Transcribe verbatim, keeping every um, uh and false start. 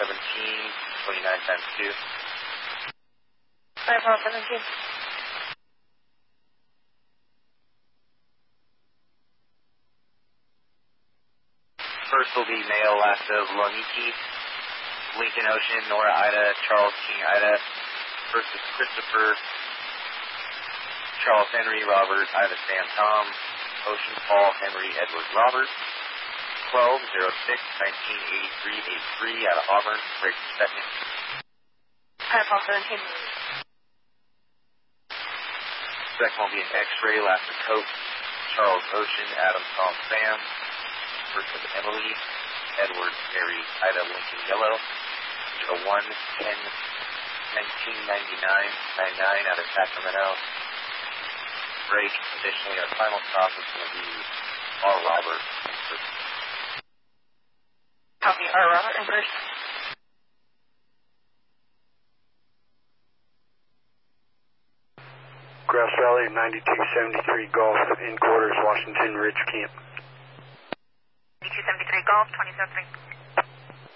seventeen, twenty-nine times two. Five, seventeen. First will be male, last of Loniki, Lincoln Ocean, Nora Ida, Charles King Ida. First is Christopher, Charles Henry, Robert, Ida Sam Tom, Ocean Paul Henry Edward Robert. twelve oh six, nineteen eighty-three, eighty-three out of Auburn, break second. Five, seventeen. Second will be an X-ray, last of Coke, Charles Ocean, Adam Tom Sam. First of Emily, Edward Mary Ida Lincoln Yellow. one ten nineteen ninety-nine, ninety-nine out of Sacramento. Break. Additionally, our final stop is going to be R. Robert. Copy, R. Robert in first. Grass Valley, ninety-two seventy-three Golf, in quarters, Washington Ridge Camp. ninety-two seventy-three Golf, twenty-seven three.